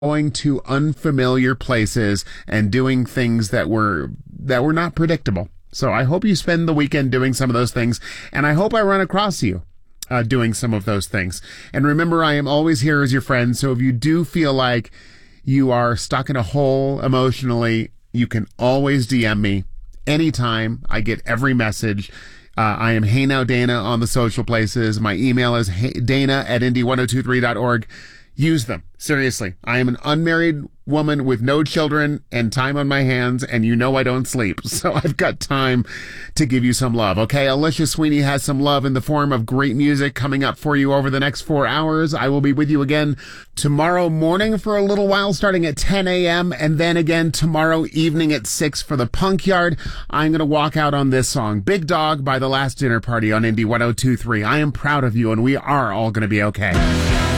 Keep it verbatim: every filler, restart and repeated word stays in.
going to unfamiliar places and doing things that were that were not predictable. So I hope you spend the weekend doing some of those things, and I hope I run across you uh, doing some of those things. And remember, I am always here as your friend, so if you do feel like you are stuck in a hole emotionally, you can always D M me anytime. I get every message. Uh, I am Hey Now Dana on the social places. My email is hey, dana at indy ten twenty-three dot org. Use them. Seriously. I am an unmarried woman with no children and time on my hands, and you know I don't sleep. So I've got time to give you some love. Okay, Alicia Sweeney has some love in the form of great music coming up for you over the next four hours. I will be with you again tomorrow morning for a little while, starting at ten a.m., and then again tomorrow evening at six for the Punk Yard. I'm going to walk out on this song, Big Dog by The Last Dinner Party on Indy ten twenty-three. I am proud of you, and we are all going to be okay.